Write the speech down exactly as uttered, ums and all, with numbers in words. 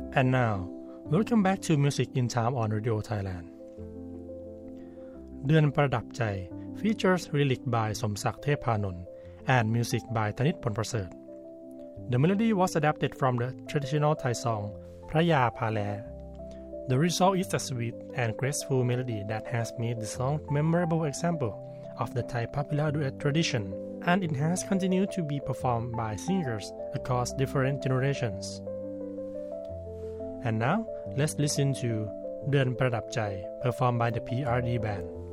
And now, welcome back to Music in Time on Radio Thailand. เดือนประดับใจ features lyric by สมศักดิ์เทพานนท์ and music by ธนิตพลประเสริฐ The melody was adapted from the traditional Thai song พระยาพาแล The result is a sweet and graceful melody that has made the song memorable example of the Thai popular duet tradition, and it has continued to be performed by singers across different generations. And now, let's listen to เดือนประดับใจ performed by the พี อาร์ ดี Band.